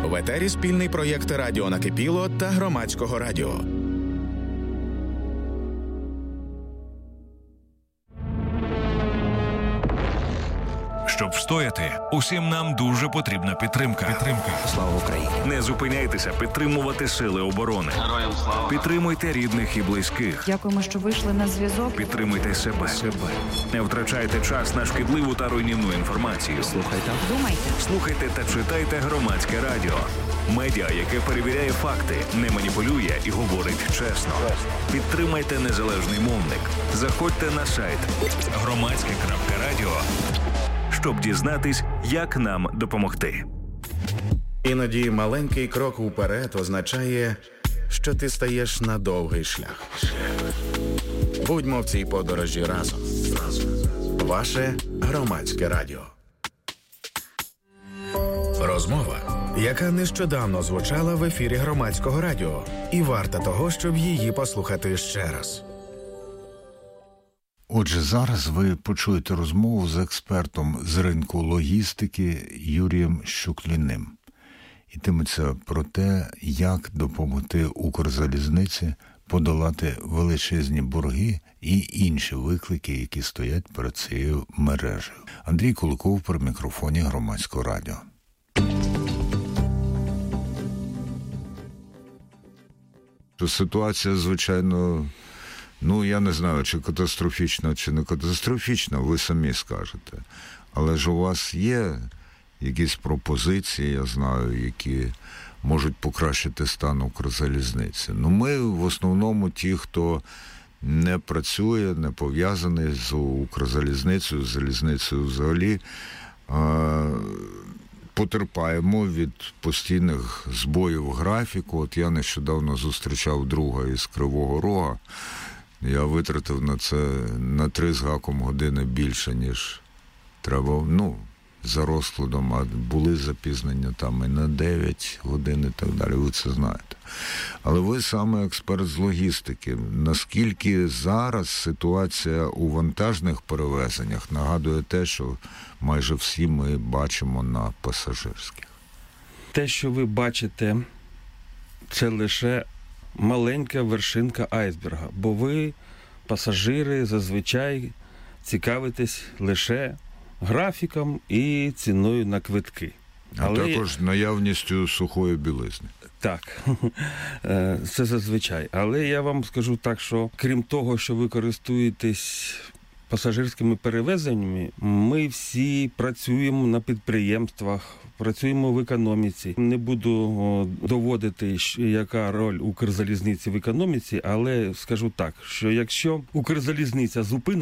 В етері спільний проєкт «Радіо Накипіло» та Громадського радіо. Щоб встояти, усім нам дуже потрібна підтримка. Слава Україні! Не зупиняйтеся підтримувати сили оборони. Героям слава! Підтримуйте рідних і близьких. Дякуємо, що вийшли на зв'язок. Підтримуйте себе. Не втрачайте час на шкідливу та руйнівну інформацію. Слухайте та читайте Громадське радіо. Медіа, яке перевіряє факти, не маніпулює і говорить чесно. Підтримайте незалежний мовник. Заходьте на сайт громадське.радіо, щоб дізнатись, як нам допомогти. Іноді маленький крок уперед означає, що ти стаєш на довгий шлях. Будьмо в цій подорожі разом. Ваше Громадське радіо. Розмова, яка нещодавно звучала в ефірі Громадського радіо, і варта того, щоб її послухати ще раз. Отже, зараз ви почуєте розмову з експертом з ринку логістики Юрієм Щукліним. Йтиметься про те, як допомогти Укрзалізниці подолати величезні борги і інші виклики, які стоять перед цією мережею. Андрій Куликов при мікрофоні Громадського радіо. Ситуація, звичайно, я не знаю, чи катастрофічна, чи не катастрофічна, ви самі скажете. Але ж у вас є якісь пропозиції, я знаю, які можуть покращити стан Укрзалізниці. Ми в основному ті, хто не працює, не пов'язаний з Укрзалізницею, з залізницею взагалі, потерпаємо від постійних збоїв графіку. От я нещодавно зустрічав друга із Кривого Рога. Я витратив на це на 3 з гаком години більше, ніж треба, за розкладом, а були запізнення там і на 9 годин і так далі, ви це знаєте. Але ви саме експерт з логістики. Наскільки зараз ситуація у вантажних перевезеннях нагадує те, що майже всі ми бачимо на пасажирських? Те, що ви бачите, це лише маленька вершинка айсберга, бо ви, пасажири, зазвичай цікавитесь лише графіком і ціною на квитки. Але також наявністю сухої білизни. Так, це зазвичай. Але я вам скажу так, що крім того, що ви користуєтесь пасажирськими перевезеннями, ми всі працюємо на підприємствах, працюємо в економіці. Не буду доводити, яка роль Укрзалізниці в економіці, але скажу так, що якщо Укрзалізниця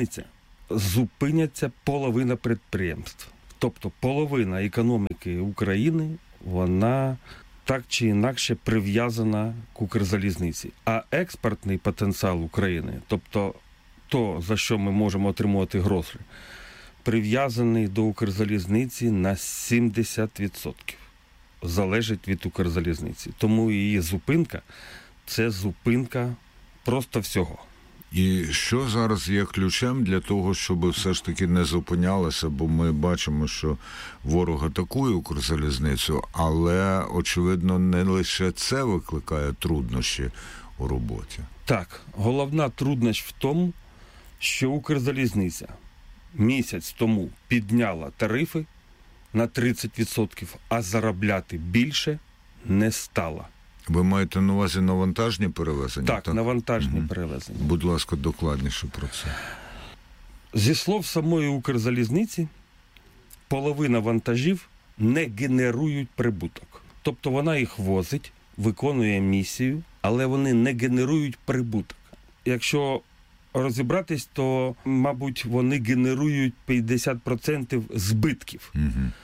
зупиняться половина підприємств. Тобто половина економіки України, вона так чи інакше прив'язана к Укрзалізниці. А експортний потенціал України, тобто то, за що ми можемо отримувати гроші, прив'язаний до Укрзалізниці на 70%. Залежить від Укрзалізниці. Тому її зупинка – це зупинка просто всього. І що зараз є ключем для того, щоб все ж таки не зупинялося, бо ми бачимо, що ворог атакує Укрзалізницю, але, очевидно, не лише це викликає труднощі у роботі. Так, головна трудність в тому, що Укрзалізниця місяць тому підняла тарифи на 30%, а заробляти більше не стала. Ви маєте на увазі навантажні перевезення? Так, навантажні перевезення. Будь ласка, докладніше про це. Зі слов самої Укрзалізниці, половина вантажів не генерують прибуток. Тобто вона їх возить, виконує місію, але вони не генерують прибуток. Якщо розібратись, то, мабуть, вони генерують 50% збитків.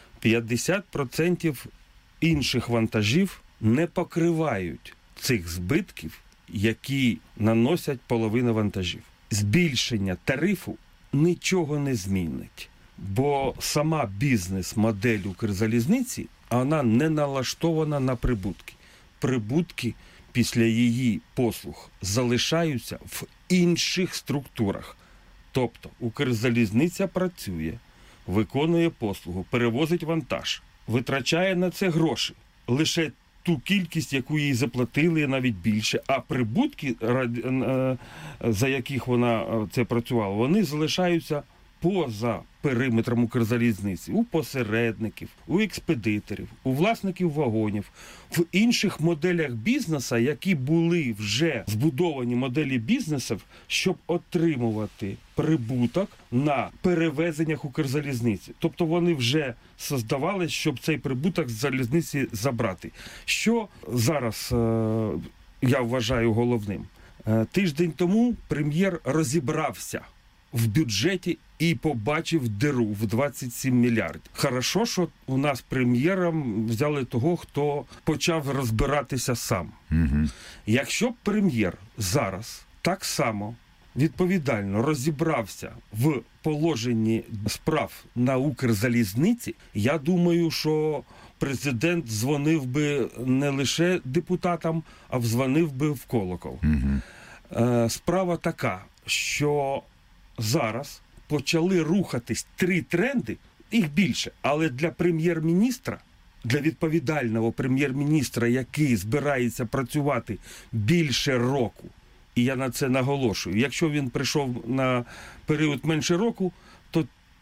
50% інших вантажів не покривають цих збитків, які наносять половина вантажів. Збільшення тарифу нічого не змінить, бо сама бізнес-модель Укрзалізниці, вона не налаштована на прибутки. Прибутки після її послуг залишаються в інших структурах. Тобто Укрзалізниця працює, виконує послугу, перевозить вантаж, витрачає на це гроші, лише ту кількість, яку їй заплатили, навіть більше, а прибутки, за яких вона це працювала, вони залишаються поза периметром Укрзалізниці, у посередників, у експедиторів, у власників вагонів, в інших моделях бізнесу, які були вже збудовані моделі бізнесів, щоб отримувати прибуток на перевезеннях Укрзалізниці. Тобто вони вже создавали, щоб цей прибуток з залізниці забрати. Що зараз я вважаю головним? Тиждень тому прем'єр розібрався в бюджеті і побачив диру в 27 мільярдів. Хорошо, що у нас прем'єром взяли того, хто почав розбиратися сам. Угу. Якщо б прем'єр зараз так само відповідально розібрався в положенні справ на Укрзалізниці, я думаю, що президент дзвонив би не лише депутатам, а дзвонив би в колокол. Угу. Справа така, що зараз почали рухатись 3 тренди, їх більше, але для прем'єр-міністра, для відповідального прем'єр-міністра, який збирається працювати більше року, і я на це наголошую, якщо він прийшов на період менше року, то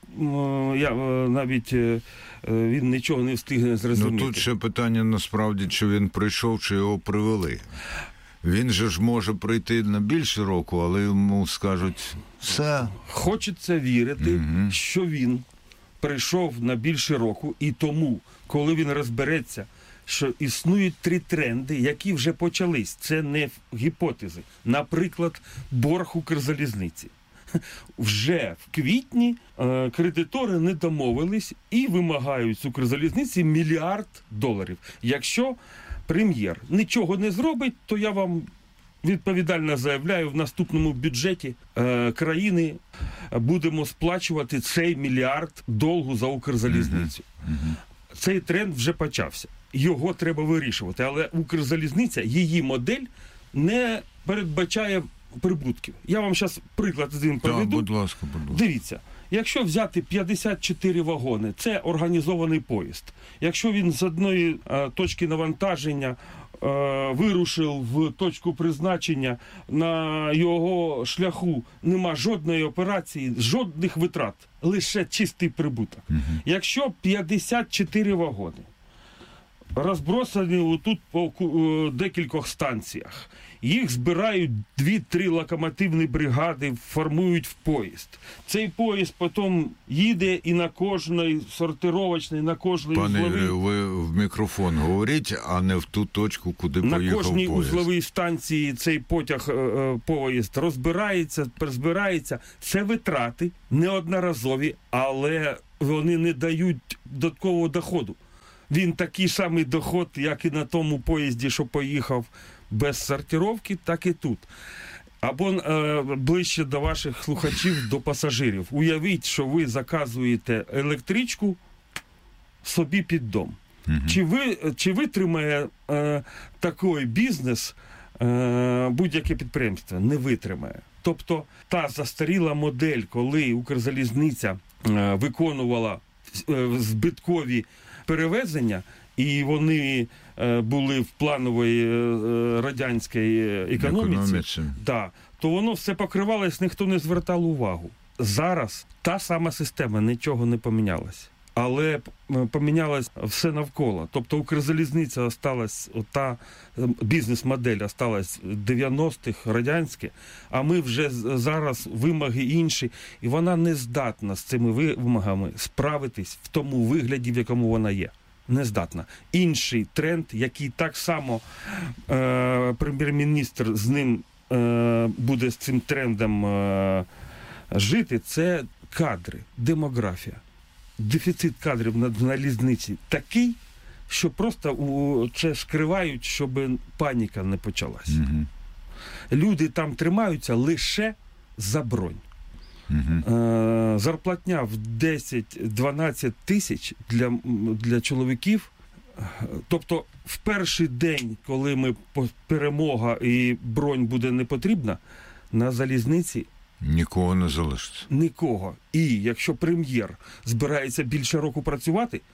він нічого не встигне зрозуміти. Ну тут ще питання насправді, чи він прийшов, чи його привели. Він же ж може прийти на більше року, але йому скажуть все. Хочеться вірити, що він прийшов на більше року, і тому, коли він розбереться, що існують 3 тренди, які вже почались. Це не гіпотези. Наприклад, борг Укрзалізниці. Вже в квітні кредитори не домовились і вимагають з Укрзалізниці $1 мільярд. Якщо прем'єр нічого не зробить, то я вам відповідально заявляю, в наступному бюджеті країни будемо сплачувати цей $1 мільярд долгу за Укрзалізницю. Цей тренд вже почався. Його треба вирішувати. Але Укрзалізниця, її модель не передбачає прибутків. Я вам зараз приклад один приведу. Будь ласка. Дивіться, якщо взяти 54 вагони, це організований поїзд. Якщо він з одної точки навантаження вирушив в точку призначення, на його шляху нема жодної операції, жодних витрат, лише чистий прибуток. Якщо 54 вагони розбросані тут по декількох станціях, їх збирають 2-3 локомотивні бригади, формують в поїзд. Цей поїзд потім їде і на кожній сортировочній, на кожній узловій... Пане Юрію, ви в мікрофон говоріть, а не в ту точку, куди поїхав поїзд. На кожній узловій станції цей поїзд розбирається. Це витрати неодноразові, але вони не дають додаткового доходу. Він такий самий доход, як і на тому поїзді, що поїхав без сортировки, так і тут. Або ближче до ваших слухачів, до пасажирів. Уявіть, що ви заказуєте електричку собі під дом. Чи витримає такий бізнес будь-яке підприємство? Не витримає. Тобто та застаріла модель, коли Укрзалізниця виконувала збиткові перевезення, і вони були в плановій радянській економіці. Да, то воно все покривалось, ніхто не звертав увагу. Зараз та сама система, нічого не помінялась. Але помінялось все навколо. Тобто Укрзалізниця осталась, та бізнес-модель осталась 90-х, радянське, а ми вже зараз вимоги інші, і вона не здатна з цими вимогами справитись в тому вигляді, в якому вона є. Не здатна. Інший тренд, який так само прем'єр-міністр з ним буде з цим трендом жити, це кадри, демографія. Дефіцит кадрів на залізниці такий, що просто це скривають, щоб паніка не почалась. Люди там тримаються лише за бронь. Зарплатня в 10-12 тисяч для чоловіків. Тобто в перший день, коли перемога і бронь буде не потрібна, на залізниці нікого не залишиться. Нікого. І якщо прем'єр збирається більше року працювати,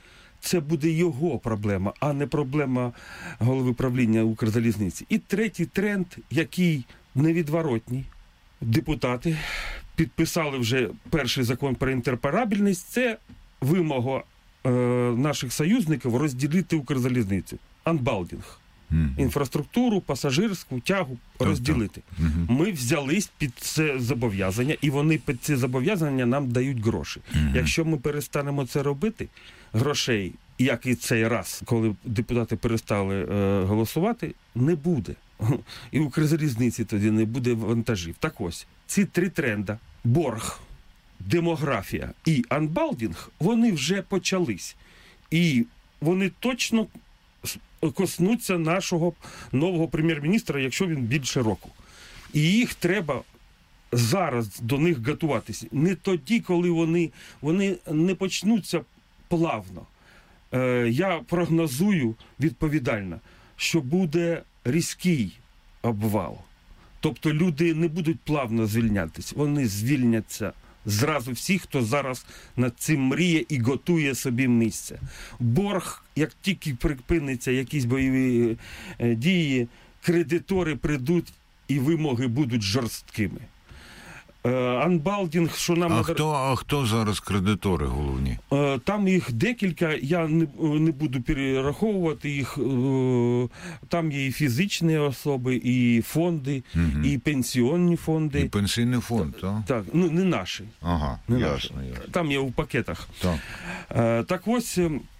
це буде його проблема, а не проблема голови правління Укрзалізниці. І третій тренд, який невідворотній. Депутати підписали вже перший закон про інтероперабільність. Це вимога наших союзників розділити Укрзалізницю. Анбалдінг. Інфраструктуру, пасажирську тягу розділити. Ми взялись під це зобов'язання, і вони під ці зобов'язання нам дають гроші. Якщо ми перестанемо це робити, грошей, як і цей раз, коли депутати перестали голосувати, не буде. І Укрзалізниці тоді не буде вантажів. Так ось, ці три тренда – борг, демографія і анбалдінг – вони вже почались. І вони точно коснуться нашого нового прем'єр-міністра, якщо він більше року. І їх треба зараз до них готуватися. Не тоді, коли вони не почнуться плавно. Я прогнозую відповідально, що буде різкий обвал. Тобто люди не будуть плавно звільнятися. Вони звільняться зразу всі, хто зараз над цим мріє і готує собі місце. Борг, як тільки припиниться якісь бойові дії, кредитори прийдуть і вимоги будуть жорсткими. Анбалдінг, що нам... А хто зараз кредитори головні? Там їх декілька, я не буду перераховувати їх. Там є і фізичні особи, і фонди, і пенсіонні фонди. І пенсійний фонд, так? Так, ну не наші. Ага, не ясно. Там є у пакетах. Так. Так ось,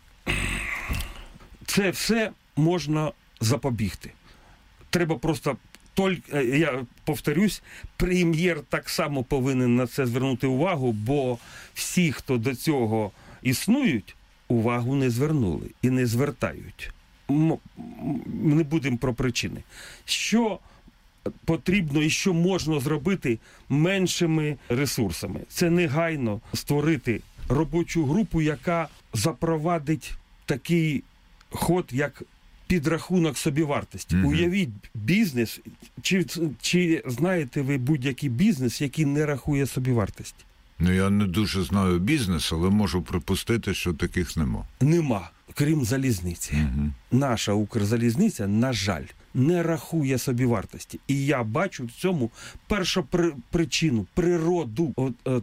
це все можна запобігти. Треба просто... Я повторюсь, прем'єр так само повинен на це звернути увагу, бо всі, хто до цього існують, увагу не звернули і не звертають. Не будемо про причини. Що потрібно і що можна зробити меншими ресурсами? Це негайно створити робочу групу, яка запровадить такий ход, як підрахунок собівартості. Уявіть бізнес, чи знаєте ви будь-який бізнес, який не рахує собівартості? Ну, я не дуже знаю бізнес, але можу припустити, що таких нема. Нема, крім залізниці. Наша Укрзалізниця, на жаль, не рахує собівартості. І я бачу в цьому першу причину, природу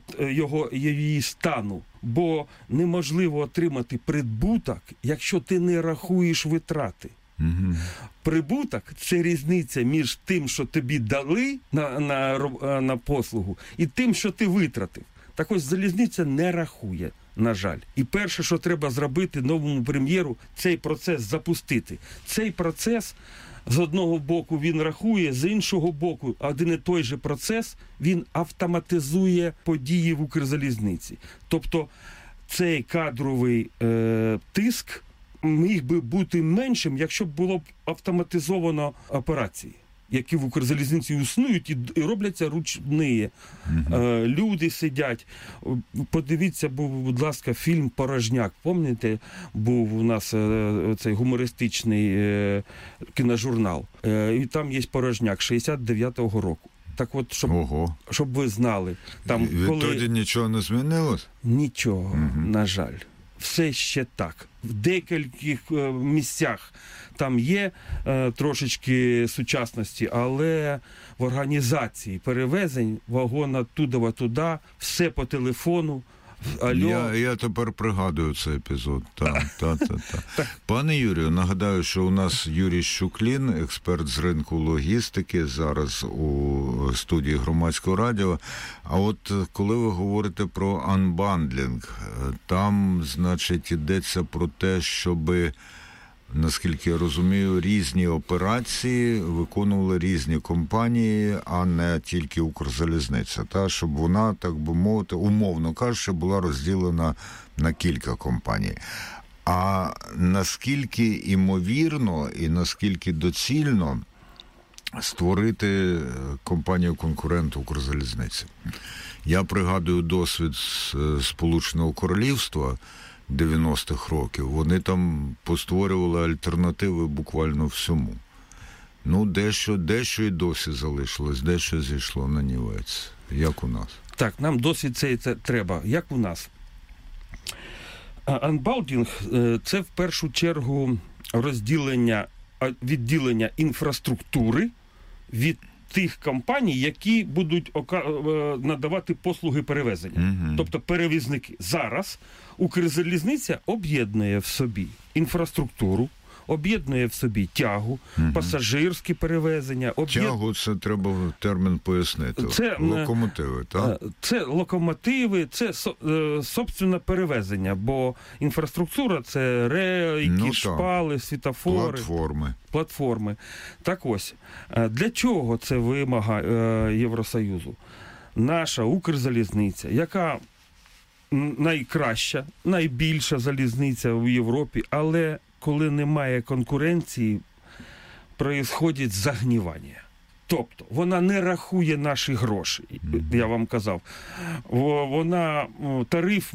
її стану. Бо неможливо отримати прибуток, якщо ти не рахуєш витрати. Прибуток – це різниця між тим, що тобі дали на послугу, і тим, що ти витратив. Так ось залізниця не рахує, на жаль. І перше, що треба зробити новому прем'єру, цей процес запустити. Цей процес, з одного боку, він рахує, з іншого боку, один і той же процес, він автоматизує події в Укрзалізниці. Тобто, цей кадровий тиск міг би бути меншим, якщо б було б автоматизовано операції, які в Укрзалізниці існують і робляться ручні. Люди сидять. Подивіться, будь ласка, фільм «Порожняк». Пам'ятаєте, був у нас цей гумористичний кіножурнал. І там є «Порожняк» 69-го року. Так от, щоб ви знали. Там, відтоді нічого не змінилось? Нічого, на жаль. Все ще так. В декількох місцях там є трошечки сучасності, але в організації перевезень вагона туди, все по телефону. Я тепер пригадую цей епізод. Пане Юрію, нагадаю, що у нас Юрій Щуклін, експерт з ринку логістики, зараз у студії Громадського радіо. А от коли ви говорите про анбандлінг, там, значить, йдеться про те, щоби, наскільки я розумію, різні операції виконували різні компанії, а не тільки Укрзалізниця. Щоб вона, так би мовити, умовно кажучи, була розділена на кілька компаній. А наскільки імовірно і наскільки доцільно створити компанію-конкурент Укрзалізниці? Я пригадую досвід Сполученого Королівства 90-х років. Вони там постворювали альтернативи буквально всьому. Ну, дещо і досі залишилось, дещо зійшло на нівець. Як у нас? Так, нам досвід це треба. Як у нас? Анбалдінг – це в першу чергу відділення інфраструктури від тих компаній, які будуть надавати послуги перевезення. Тобто перевізники. Зараз Укрзалізниця об'єднує в собі інфраструктуру, об'єднує в собі тягу, пасажирські перевезення. Тягу – це треба термін пояснити. Це локомотиви, так? Це локомотиви, це, собственно, перевезення, бо інфраструктура – це рейки, шпали, світофори. Платформи. Так ось, для чого це вимога Євросоюзу? Наша Укрзалізниця, яка найкраща, найбільша залізниця в Європі, але коли немає конкуренції, происходить загнівання. Тобто, вона не рахує наші гроші, я вам казав. Вона тариф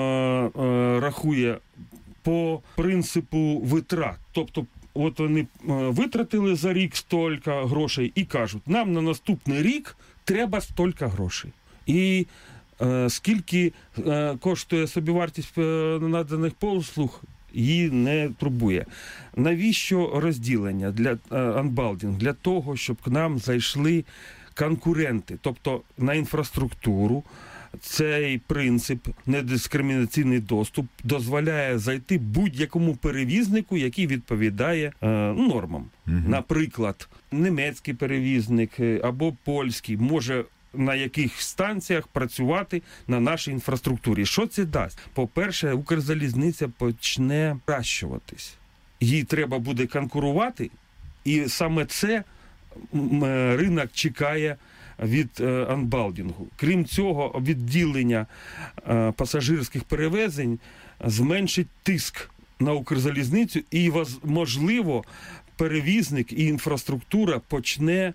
рахує по принципу витрат. Тобто, от вони витратили за рік стільки грошей і кажуть, нам на наступний рік треба стільки грошей. І скільки коштує собівартість наданих послуг, її не турбує. Навіщо розділення для анбалдінг? Для того, щоб к нам зайшли конкуренти. Тобто на інфраструктуру цей принцип, недискримінаційний доступ, дозволяє зайти будь-якому перевізнику, який відповідає нормам. Наприклад, німецький перевізник або польський може на яких станціях працювати на нашій інфраструктурі. Що це дасть? По-перше, Укрзалізниця почне кращуватись. Їй треба буде конкурувати, і саме це ринок чекає від анбалдінгу. Крім цього, відділення пасажирських перевезень зменшить тиск на Укрзалізницю і, можливо, перевізник і інфраструктура почне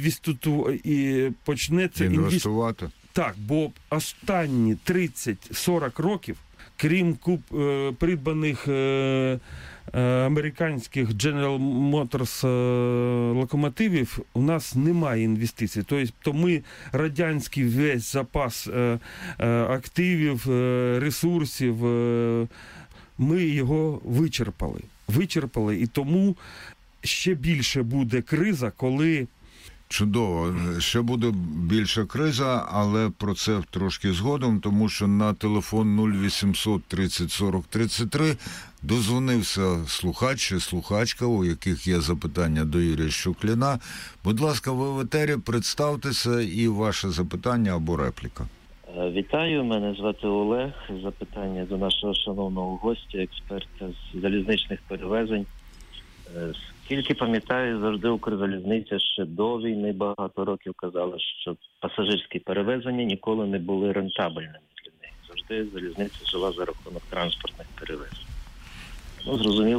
інвестувати. Так, бо останні 30-40 років, крім придбаних американських General Motors локомотивів, у нас немає інвестицій. Тобто ми радянський весь запас активів, ресурсів, ми його вичерпали. І тому ще більше буде криза, коли... Чудово. Ще буде більша криза, але про це трошки згодом, тому що на телефон 0800 30 40 33 дозвонився слухач чи слухачка, у яких є запитання до Юрія Щукліна. Будь ласка, ви в етері, представтеся і ваше запитання або репліка. Вітаю, мене звати Олег. Запитання до нашого шановного гостя, експерта з залізничних перевезень. Скільки пам'ятаю, завжди Укрзалізниця ще до війни багато років казала, що пасажирські перевезення ніколи не були рентабельними для неї. Завжди залізниця жила за рахунок транспортних перевезень. Зрозуміло,